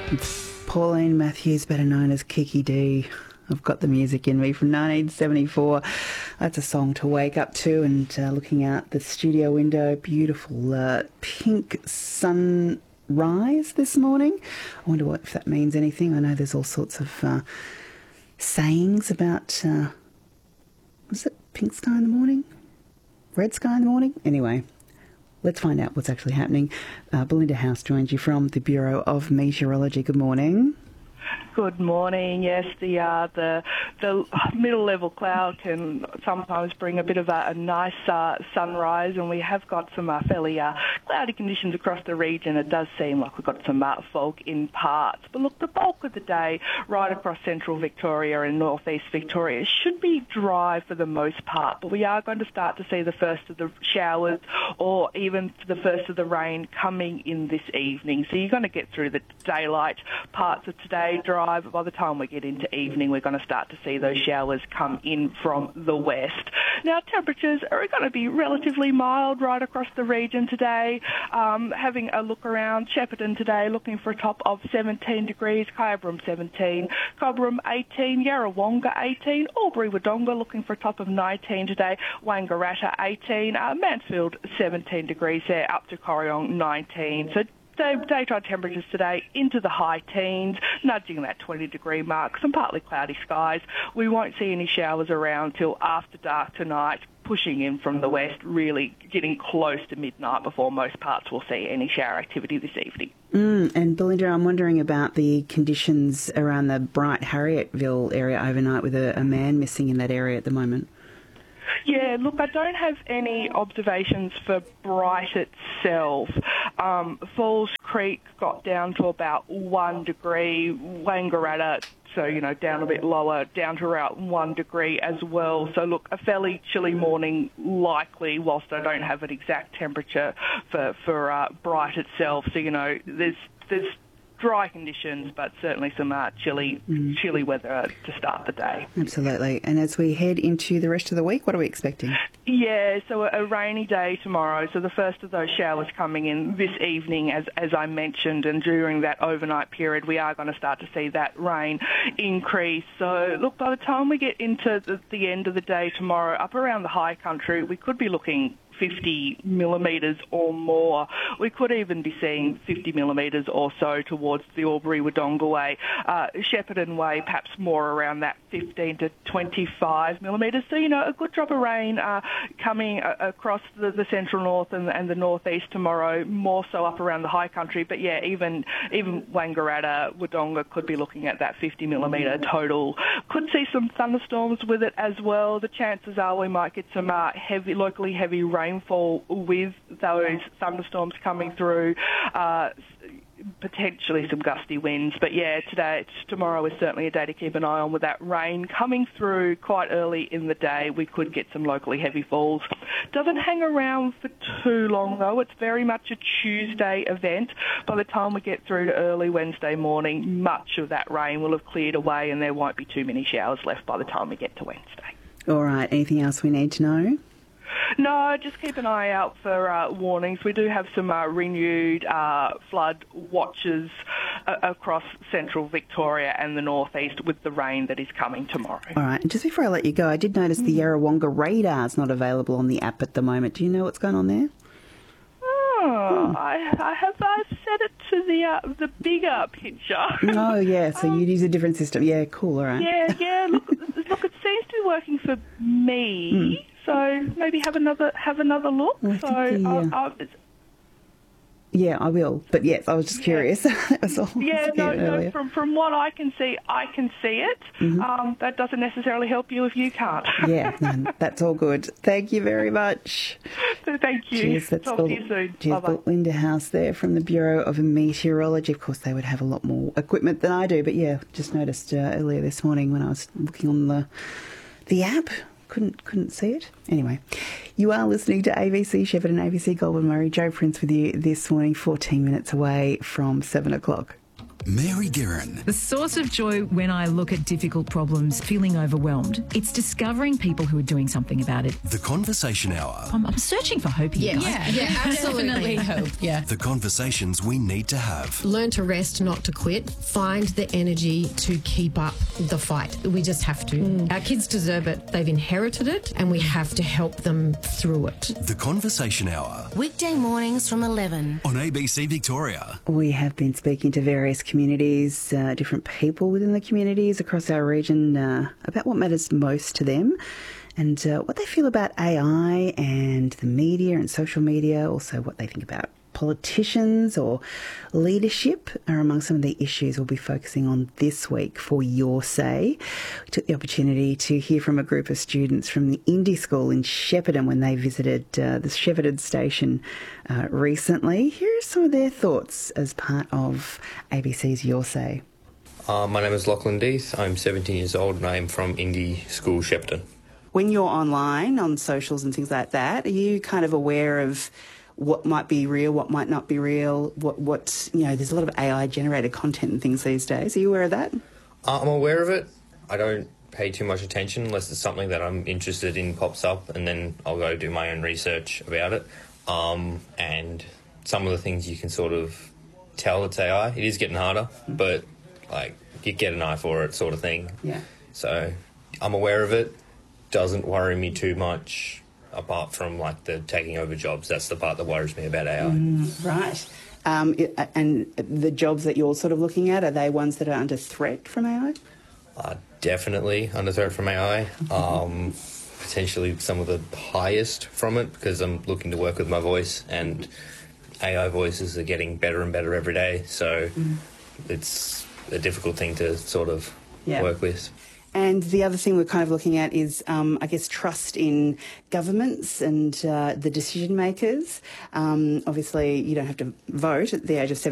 It's Pauline Matthews, better known as Kiki D. I've got the music in me from 1974. That's a song to wake up to, and looking out the studio window, beautiful pink sunrise this morning. I wonder if that means anything. I know there's all sorts of sayings about, was it pink sky in the morning? Red sky in the morning? Anyway, let's find out what's actually happening. Belinda House joins you from the Bureau of Meteorology. Good morning. Good morning. Yes, the middle level cloud can sometimes bring a bit of a nice sunrise, and we have got some fairly cloudy conditions across the region. It does seem like we've got some fog in parts. But look, the bulk of the day right across central Victoria and northeast Victoria should be dry for the most part, but we are going to start to see the first of the showers or even the first of the rain coming in this evening. So you're going to get through the daylight parts of today dry, but by the time we get into evening, we're going to start to see those showers come in from the west. Now, temperatures are going to be relatively mild right across the region today. Having a look around, Shepparton today looking for a top of 17 degrees, Kyabram 17, Cobram 18, Yarrawonga 18, Albury-Wodonga looking for a top of 19 today, Wangaratta 18, Mansfield 17 degrees there, up to Corryong 19. So daytime temperatures today into the high teens, nudging that 20-degree mark, some partly cloudy skies. We won't see any showers around till after dark tonight, pushing in from the west, really getting close to midnight before most parts will see any shower activity this evening. And Belinda, I'm wondering about the conditions around the Bright Harrietville area overnight with a man missing in that area at the moment. Yeah, look, I don't have any observations for Bright itself. Falls Creek got down to about 1 degree, Wangaratta, so, down a bit lower, down to around 1 degree as well. So, look, a fairly chilly morning likely, whilst I don't have an exact temperature for Bright itself. So, there's dry conditions, but certainly some chilly weather to start the day. Absolutely. And as we head into the rest of the week, what are we expecting? Yeah, so a rainy day tomorrow. So the first of those showers coming in this evening, as I mentioned, and during that overnight period, we are going to start to see that rain increase. So look, by the time we get into the end of the day tomorrow, up around the high country, we could be looking 50 millimetres or more. We could even be seeing 50 millimetres or so towards the Albury-Wodonga way. Shepparton way, perhaps more around that 15 to 25 millimetres. So, a good drop of rain coming across the central north and the northeast tomorrow, more so up around the high country. But, yeah, even Wangaratta, Wodonga could be looking at that 50 millimetre total. Could see some thunderstorms with it as well. The chances are we might get some locally heavy rainfall with those thunderstorms coming through, potentially some gusty winds. But yeah, tomorrow is certainly a day to keep an eye on with that rain coming through quite early in the day. We could get some locally heavy falls. Doesn't hang around for too long though. It's very much a Tuesday event. By the time we get through to early Wednesday morning, much of that rain will have cleared away and there won't be too many showers left by the time we get to Wednesday. All right. Anything else we need to know? No, just keep an eye out for warnings. We do have some renewed flood watches across central Victoria and the northeast with the rain that is coming tomorrow. All right. And just before I let you go, I did notice the Yarrawonga radar is not available on the app at the moment. Do you know what's going on there? I have set it to the bigger picture. Oh, yeah. So you'd use a different system. Yeah, cool. All right. Yeah. Look, it seems to be working for me. So maybe have another look. Yeah, I will. But yes, I was just curious. That was all. Yeah, no. From what I can see it. Mm-hmm. That doesn't necessarily help you if you can't. Yeah, no, that's all good. Thank you very much. Thank you. Cheers. Talk to you soon. Cheers, Belinda House there from the Bureau of Meteorology. Of course, they would have a lot more equipment than I do. But yeah, just noticed earlier this morning when I was looking on the app. Couldn't see it. Anyway, you are listening to ABC Shepparton and ABC Goulburn Murray. Joe Prince with you this morning, 14 minutes away from 7 o'clock. Mary Guerin. The source of joy when I look at difficult problems, feeling overwhelmed, it's discovering people who are doing something about it. The Conversation Hour. I'm searching for hope here. Yeah, absolutely. Hope. Yeah. The conversations we need to have. Learn to rest, not to quit. Find the energy to keep up the fight. We just have to. Our kids deserve it. They've inherited it, and we have to help them through it. The Conversation Hour. Weekday mornings from 11. On ABC Victoria. We have been speaking to various communities, different people within the communities across our region about what matters most to them and what they feel about AI and the media and social media, also what they think about politicians or leadership are among some of the issues we'll be focusing on this week for Your Say. We took the opportunity to hear from a group of students from the Indie School in Shepparton when they visited the Shepparton station recently. Here are some of their thoughts as part of ABC's Your Say. My name is Lachlan Deeth. I'm 17 years old and I'm from Indie School Shepparton. When you're online on socials and things like that, are you kind of aware of what might be real, what might not be real, what there's a lot of AI-generated content and things these days. Are you aware of that? I'm aware of it. I don't pay too much attention unless it's something that I'm interested in pops up, and then I'll go do my own research about it. And some of the things you can sort of tell it's AI. It is getting harder, but you get an eye for it sort of thing. Yeah. So I'm aware of it. Doesn't worry me too much. Apart from the taking over jobs, that's the part that worries me about AI. Right. And the jobs that you're sort of looking at, are they ones that are under threat from AI? Definitely under threat from AI. Potentially some of the highest from it, because I'm looking to work with my voice, and AI voices are getting better and better every day. So it's a difficult thing to sort of work with. And the other thing we're kind of looking at is, trust in governments and the decision makers. Obviously, you don't have to vote at the age of 17.